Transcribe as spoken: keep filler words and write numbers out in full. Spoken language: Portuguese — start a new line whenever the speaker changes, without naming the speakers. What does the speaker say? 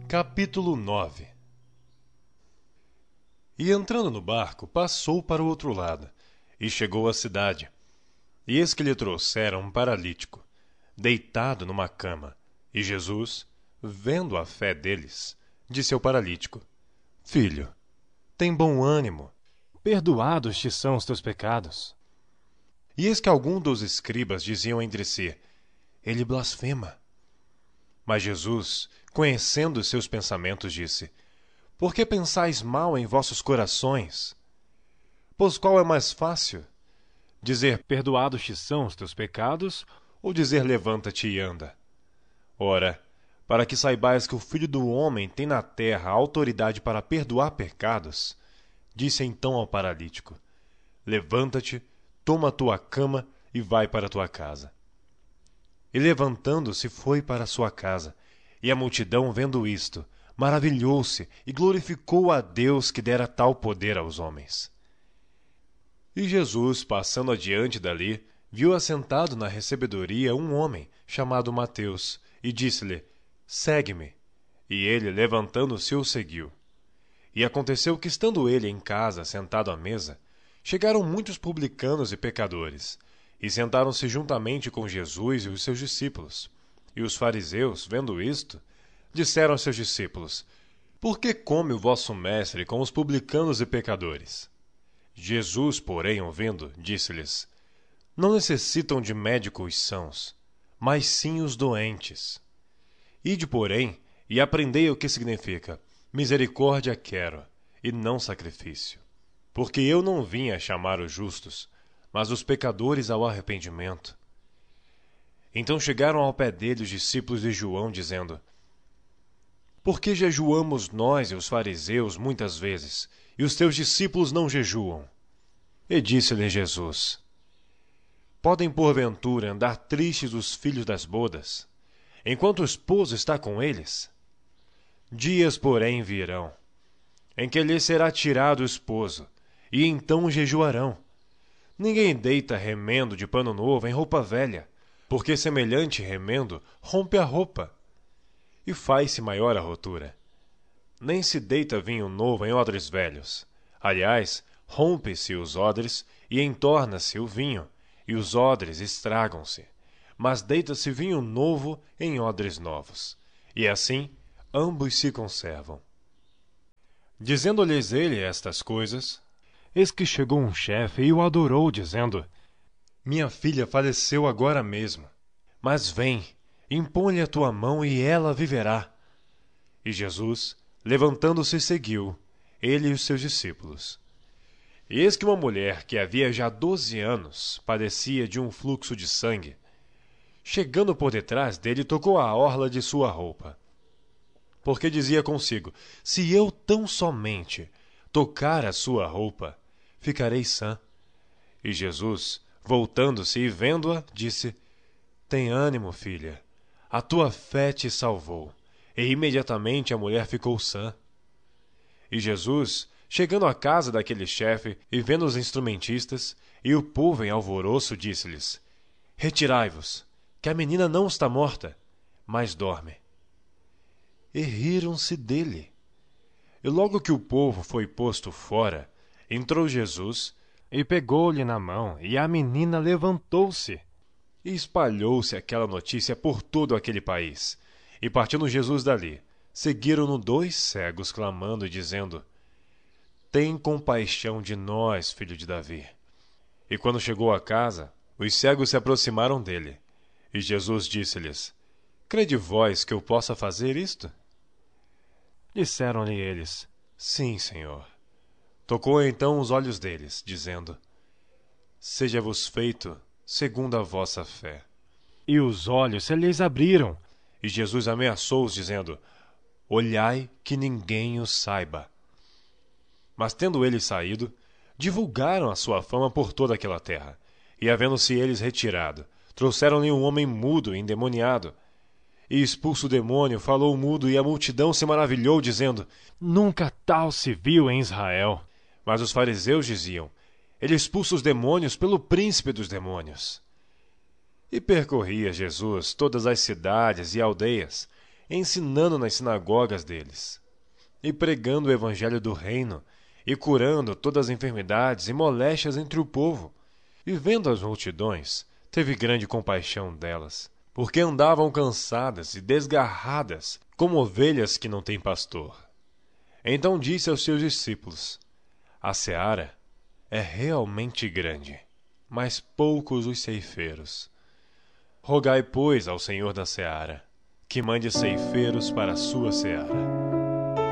Capítulo nove. E entrando no barco, passou para o outro lado, e chegou à cidade. E eis que lhe trouxeram um paralítico, deitado numa cama. E Jesus, vendo a fé deles, disse ao paralítico: Filho, tem bom ânimo,
perdoados te são os teus pecados.
E eis que alguns dos escribas diziam entre si: Ele blasfema. Mas Jesus, conhecendo os seus pensamentos, disse: Por que pensais mal em vossos corações? Pois qual é mais fácil? Dizer:
Perdoados te são os teus pecados,
ou dizer: Levanta-te e anda? Ora, para que saibais que o Filho do Homem tem na terra autoridade para perdoar pecados, disse então ao paralítico: Levanta-te, toma a tua cama e vai para a tua casa. E levantando-se foi para a sua casa, e a multidão, vendo isto, maravilhou-se e glorificou a Deus que dera tal poder aos homens. E Jesus, passando adiante dali, viu assentado na recebedoria um homem, chamado Mateus, e disse-lhe: Segue-me. E ele, levantando-se, o seguiu. E aconteceu que, estando ele em casa, sentado à mesa, chegaram muitos publicanos e pecadores, e sentaram-se juntamente com Jesus e os seus discípulos. E os fariseus, vendo isto, disseram aos seus discípulos: Por que come o vosso mestre com os publicanos e pecadores? Jesus, porém, ouvindo, disse-lhes: Não necessitam de médico os sãos, mas sim os doentes. Ide, porém, e aprendei o que significa: misericórdia quero, e não sacrifício. Porque eu não vim a chamar os justos, mas os pecadores ao arrependimento. Então chegaram ao pé dele os discípulos de João, dizendo: Por que jejuamos nós e os fariseus muitas vezes, e os teus discípulos não jejuam? E disse-lhe Jesus: Podem porventura andar tristes os filhos das bodas, enquanto o esposo está com eles? Dias, porém, virão, em que lhes será tirado o esposo, e então jejuarão. Ninguém deita remendo de pano novo em roupa velha, porque semelhante remendo rompe a roupa, e faz-se maior a rotura. Nem se deita vinho novo em odres velhos. Aliás, rompe-se os odres, e entorna-se o vinho, e os odres estragam-se. Mas deita-se vinho novo em odres novos, e assim ambos se conservam. Dizendo-lhes ele estas coisas,
eis que chegou um chefe e o adorou, dizendo:
Minha filha faleceu agora mesmo, mas vem, impõe-lhe a tua mão e ela viverá. E Jesus, levantando-se, seguiu, ele e os seus discípulos. E eis que uma mulher que havia já doze anos padecia de um fluxo de sangue, chegando por detrás dele, tocou a orla de sua roupa. Porque dizia consigo: Se eu tão somente tocar a sua roupa, ficarei sã. E Jesus, voltando-se e vendo-a, disse: Tem ânimo, filha, a tua fé te salvou. E imediatamente a mulher ficou sã. E Jesus, chegando à casa daquele chefe e vendo os instrumentistas e o povo em alvoroço, disse-lhes: Retirai-vos, que a menina não está morta, mas dorme. E riram-se dele. E logo que o povo foi posto fora, entrou Jesus
e pegou-lhe na mão, e a menina levantou-se.
E espalhou-se aquela notícia por todo aquele país. E partindo Jesus dali, seguiram-no dois cegos, clamando e dizendo: Tem compaixão de nós, filho de Davi. E quando chegou à casa, os cegos se aproximaram dele. E Jesus disse-lhes: Crede vós que eu possa fazer isto?
Disseram-lhe eles:
Sim, Senhor. Tocou então os olhos deles, dizendo: Seja-vos feito segundo a vossa fé.
E os olhos se lhes abriram.
E Jesus ameaçou-os, dizendo: Olhai que ninguém o saiba. Mas tendo eles saído, divulgaram a sua fama por toda aquela terra. E havendo-se eles retirado, trouxeram-lhe um homem mudo e endemoniado. E expulso o demônio, falou mudo, e a multidão se maravilhou, dizendo:
Nunca tal se viu em Israel.
Mas os fariseus diziam: Ele expulsa os demônios pelo príncipe dos demônios. E percorria Jesus todas as cidades e aldeias, ensinando nas sinagogas deles, e pregando o evangelho do reino, e curando todas as enfermidades e moléstias entre o povo. E vendo as multidões, teve grande compaixão delas, porque andavam cansadas e desgarradas, como ovelhas que não têm pastor. Então disse aos seus discípulos: a seara é realmente grande, mas poucos os ceifeiros. Rogai, pois, ao Senhor da seara, que mande ceifeiros para a sua seara.